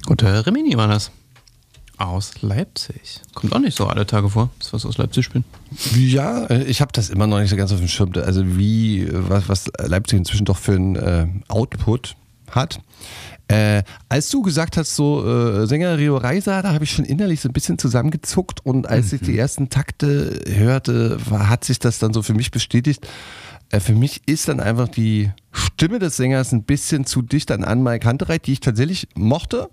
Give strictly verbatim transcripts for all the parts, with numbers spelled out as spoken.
Und der Rimini war das. Aus Leipzig. Kommt auch nicht so alle Tage vor, dass was aus Leipzig spielen. Ja, ich habe das immer noch nicht so ganz auf dem Schirm. Also wie, was, was Leipzig inzwischen doch für einen äh, Output hat. Äh, als du gesagt hast, so äh, Sänger Rio Reiser, da habe ich schon innerlich so ein bisschen zusammengezuckt und als mhm. ich die ersten Takte hörte, war, hat sich das dann so für mich bestätigt. Äh, für mich ist dann einfach die Stimme des Sängers ein bisschen zu dicht an Anne-Mai Kantereit, die ich tatsächlich mochte.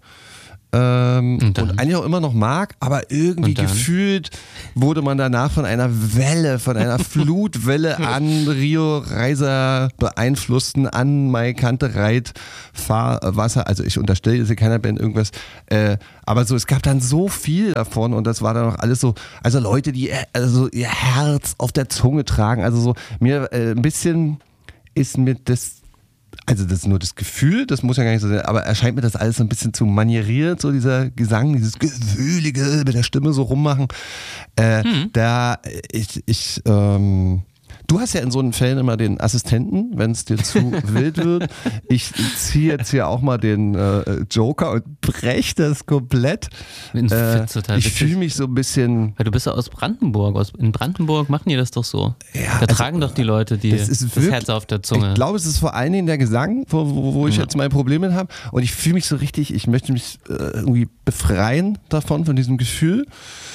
Ähm, und, und eigentlich auch immer noch mag, aber irgendwie gefühlt wurde man danach von einer Welle, von einer Flutwelle an Rio Reiser beeinflussten, an Mai Kantereit Fahrwasser, also ich unterstelle jetzt keiner Band irgendwas, äh, aber so, es gab dann so viel davon und das war dann auch alles so, also Leute, die also ihr Herz auf der Zunge tragen, also so, mir äh, ein bisschen ist mir das Also das ist nur das Gefühl, das muss ja gar nicht so sein, aber erscheint mir das alles so ein bisschen zu manieriert, so dieser Gesang, dieses Gefühlige mit der Stimme so rummachen. Äh, hm. Da ich, ich ähm, du hast ja in so einen Fällen immer den Assistenten, wenn es dir zu wild wird. Ich ziehe jetzt hier auch mal den äh, Joker und breche das komplett. Äh, ich fühle mich so ein bisschen... Weil du bist ja aus Brandenburg. Aus, in Brandenburg machen die das doch so. Ja, da also, tragen doch die Leute die, das, das wirklich, Herz auf der Zunge. Ich glaube, es ist vor allen Dingen der Gesang, wo, wo, wo ich ja. jetzt mein Problem mit habe. Und ich fühle mich so richtig, ich möchte mich äh, irgendwie befreien davon, von diesem Gefühl.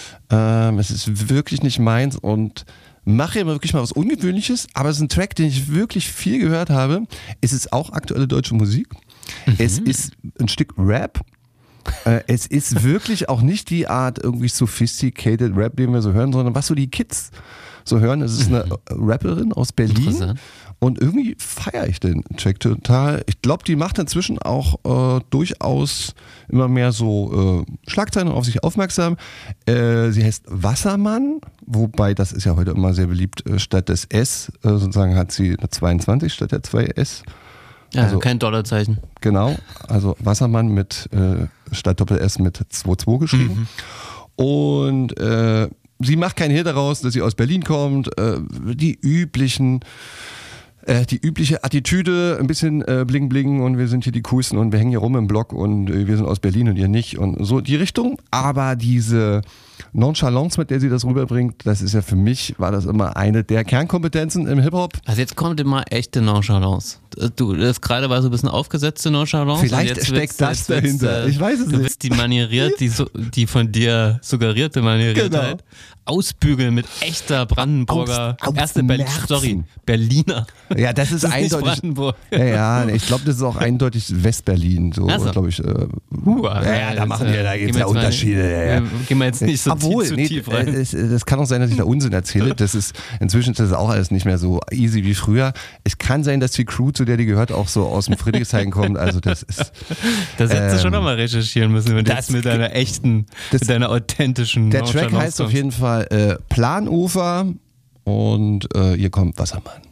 Ähm, es ist wirklich nicht meins und mache immer wirklich mal was Ungewöhnliches, aber es ist ein Track, den ich wirklich viel gehört habe. Es ist auch aktuelle deutsche Musik. Mhm. Es ist ein Stück Rap. Äh, es ist wirklich auch nicht die Art irgendwie sophisticated Rap, den wir so hören, sondern was so die Kids so hören. Es ist eine Rapperin aus Berlin und irgendwie feiere ich den Track total. Ich glaube, die macht inzwischen auch äh, durchaus immer mehr so äh, Schlagzeilen auf sich aufmerksam. Äh, sie heißt Wassermann, wobei das ist ja heute immer sehr beliebt. Äh, statt des S äh, sozusagen hat sie eine zweiundzwanzig statt der zwei S. Ja, also, kein Dollarzeichen. Genau, also Wassermann mit äh, statt Doppel-S mit zwei zwei geschrieben. Mhm. Und äh, sie macht keinen Hehl daraus, dass sie aus Berlin kommt. Äh, die üblichen Äh, die übliche Attitüde, ein bisschen äh, bling bling und wir sind hier die Coolsten und wir hängen hier rum im Block und äh, wir sind aus Berlin und ihr nicht und so die Richtung. Aber diese Nonchalance, mit der sie das rüberbringt, das ist ja für mich, war das immer eine der Kernkompetenzen im Hip-Hop. Also jetzt kommt immer echte Nonchalance. Du, das gerade war so ein bisschen aufgesetzte Nonchalance. Vielleicht jetzt steckt das dahinter. Äh, ich weiß es du nicht. Du willst die manieriert, die, die von dir suggerierte Manieriertheit genau. ausbügeln mit echter Brandenburger, aus, aus erste Berlin, sorry, Berliner. Ja, das ist, das ist eindeutig. Ja, ja, ich glaube, das ist auch eindeutig Westberlin, so, also. glaube ich. Äh, uh, ja, ja, da machen wir, da gibt es ja Unterschiede. Mal, ja. Gehen wir jetzt nicht so Obwohl, tief, nee, zu tief rein. Es, das kann auch sein, dass ich da Unsinn erzähle. Das ist, inzwischen ist das auch alles nicht mehr so easy wie früher. Es kann sein, dass die Crew, zu der die gehört, auch so aus dem Friedrichshain kommt. Also das ist. Das hättest ähm, du schon nochmal recherchieren müssen, wenn du jetzt mit deiner echten, das, mit deiner authentischen. Der Track heißt auf jeden Fall äh, Planufer und äh, hier kommt Wassermann.